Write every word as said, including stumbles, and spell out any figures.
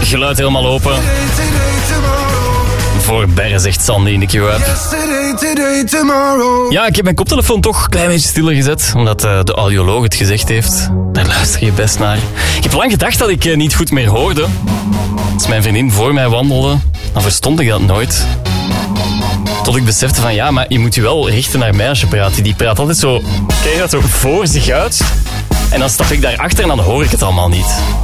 Geluid helemaal open. Voor Berre, zegt Sandy in de Q-app. Ja, ik heb mijn koptelefoon toch een klein beetje stiller gezet. Omdat uh, de audioloog het gezegd heeft. Daar luister je best naar. Ik heb lang gedacht dat ik uh, niet goed meer hoorde. Als mijn vriendin voor mij wandelde, dan verstond ik dat nooit. Tot ik besefte van ja, maar je moet je wel richten naar mij als je praat. Die praat altijd zo, kijk dat zo voor zich uit. En dan stap ik daarachter en dan hoor ik het allemaal niet.